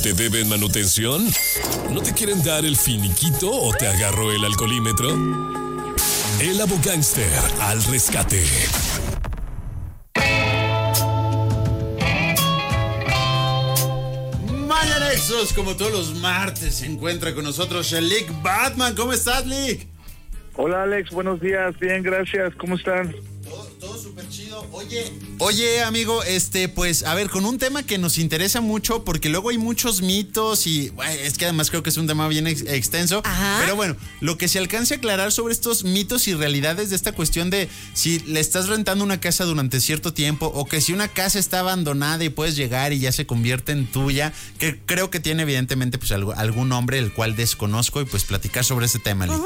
¿Te deben manutención? ¿No te quieren dar el finiquito o te agarró el alcoholímetro? El Abogánster al rescate. Mañanexos, como todos los martes, se encuentra con nosotros el Lick Batman. ¿Cómo estás, Lick? Hola, Alex, buenos días. Bien, gracias. ¿Cómo están? Todo súper chido. Oye, amigo, pues, a ver, con un tema que nos interesa mucho, porque luego hay muchos mitos y bueno, es que además creo que es un tema bien extenso. Ajá. Pero bueno, lo que se alcance a aclarar sobre estos mitos y realidades de esta cuestión de si le estás rentando una casa durante cierto tiempo o que si una casa está abandonada y puedes llegar y ya se convierte en tuya, que creo que tiene evidentemente pues algún nombre el cual desconozco y pues platicar sobre ese tema, Lick.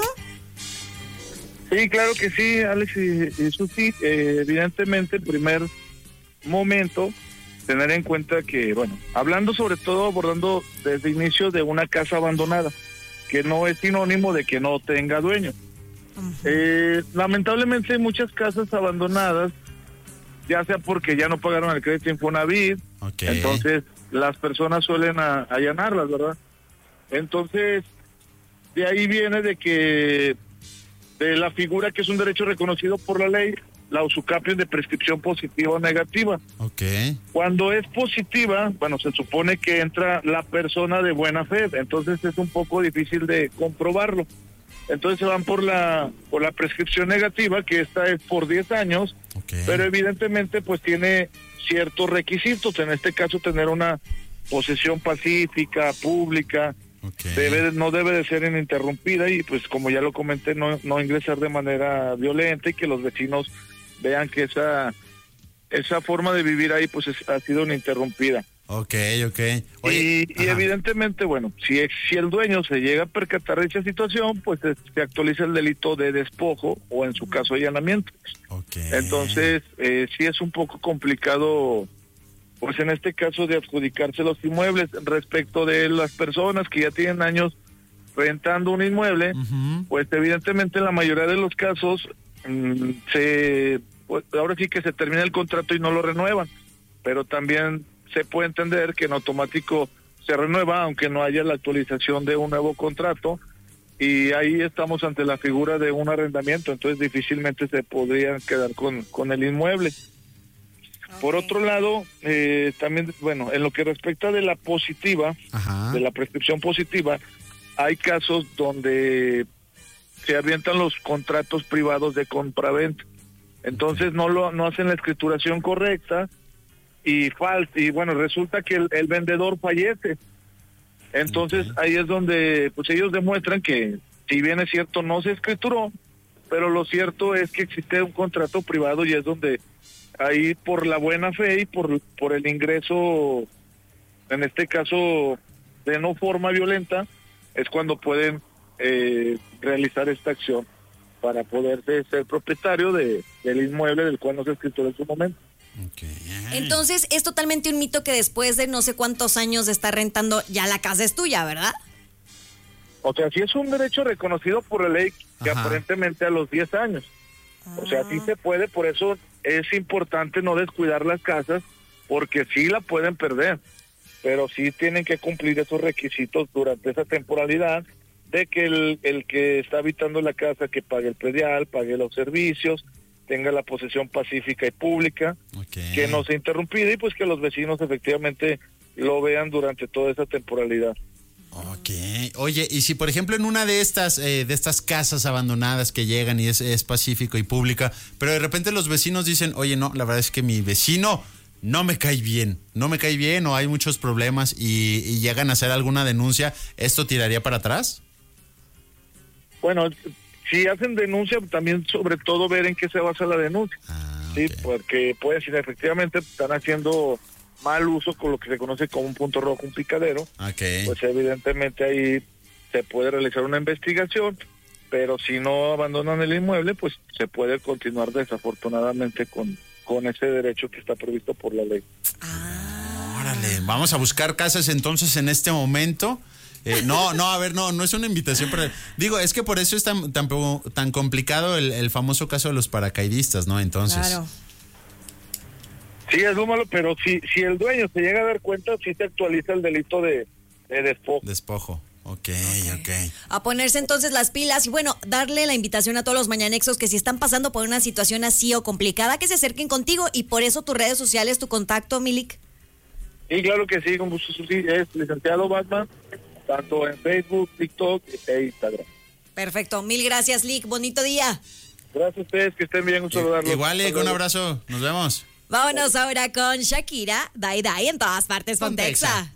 Sí, claro que sí, Alex y Susi. Evidentemente, en primer momento, tener en cuenta que, bueno, hablando sobre todo, abordando desde el inicio de una casa abandonada, que no es sinónimo de que no tenga dueño. Lamentablemente hay muchas casas abandonadas, ya sea porque ya no pagaron el crédito Infonavit, Okay. Entonces las personas suelen allanarlas, ¿verdad? Entonces, de ahí viene de la figura que es un derecho reconocido por la ley, la usucapión de prescripción positiva o negativa. Okay. Cuando es positiva, bueno, se supone que entra la persona de buena fe, entonces es un poco difícil de comprobarlo. Entonces se van por la prescripción negativa, que esta es por 10 años, Okay. pero evidentemente pues tiene ciertos requisitos, en este caso tener una posesión pacífica, pública, Okay. no debe de ser ininterrumpida y pues como ya lo comenté, no ingresar de manera violenta y que los vecinos vean que esa forma de vivir ahí pues ha sido ininterrumpida. Okay. Oye, Y evidentemente, bueno, si el dueño se llega a percatar de esa situación, pues se actualiza el delito de despojo o en su caso allanamiento. Okay. Entonces, sí es un poco complicado, pues en este caso de adjudicarse los inmuebles. Respecto de las personas que ya tienen años rentando un inmueble, pues evidentemente en la mayoría de los casos pues, ahora sí que se termina el contrato y no lo renuevan, pero también se puede entender que en automático se renueva aunque no haya la actualización de un nuevo contrato, y ahí estamos ante la figura de un arrendamiento, entonces difícilmente se podrían quedar con el inmueble. Por otro lado, también, bueno, en lo que respecta de la positiva, Ajá. de la prescripción positiva, hay casos donde se avientan los contratos privados de compraventa. Entonces no hacen la escrituración correcta y bueno, resulta que el vendedor fallece. Entonces ahí es donde pues ellos demuestran que si bien es cierto no se escrituró, pero lo cierto es que existe un contrato privado y es donde ahí por la buena fe y por el ingreso, en este caso de no forma violenta, es cuando pueden realizar esta acción para poder ser propietario del inmueble del cual no se escrituró en su momento. Okay. Entonces es totalmente un mito que después de no sé cuántos años de estar rentando ya la casa es tuya, ¿verdad? O sea, sí es un derecho reconocido por la ley que Ajá. aparentemente a los 10 años. O sea, sí se puede, por eso es importante no descuidar las casas, porque sí la pueden perder, pero sí tienen que cumplir esos requisitos durante esa temporalidad de que el que está habitando la casa que pague el predial, pague los servicios, tenga la posesión pacífica y pública, Okay. que no sea interrumpida y pues que los vecinos efectivamente lo vean durante toda esa temporalidad. Okay. Oye, y si por ejemplo en una de estas casas abandonadas que llegan y es pacífico y pública, pero de repente los vecinos dicen, oye, no, la verdad es que mi vecino no me cae bien o hay muchos problemas y llegan a hacer alguna denuncia, ¿esto tiraría para atrás? Bueno, si hacen denuncia, también sobre todo ver en qué se basa la denuncia. Sí, Okay. porque pueden decir, efectivamente están haciendo mal uso con lo que se conoce como un punto rojo, un picadero, Okay. pues evidentemente ahí se puede realizar una investigación, pero si no abandonan el inmueble, pues se puede continuar desafortunadamente con ese derecho que está previsto por la ley. Órale, vamos a buscar casas entonces en este momento. No es una invitación para... Digo, es que por eso es tan complicado el famoso caso de los paracaidistas, ¿no? Entonces... Claro. Sí, es lo malo, pero si el dueño se llega a dar cuenta, sí se actualiza el delito de de despojo. Despojo. Ok. A ponerse entonces las pilas y bueno, darle la invitación a todos los mañanexos que si están pasando por una situación así o complicada, que se acerquen contigo y por eso tus redes sociales, tu contacto, Milik. Sí, claro que sí, con gusto, sí, es licenciado Batman, tanto en Facebook, TikTok e Instagram. Perfecto, mil gracias, Lick, bonito día. Gracias a ustedes, que estén bien, un saludarlos. Igual, un abrazo, nos vemos. Vámonos ahora con Shakira, Dai Dai en todas partes, Pontexa.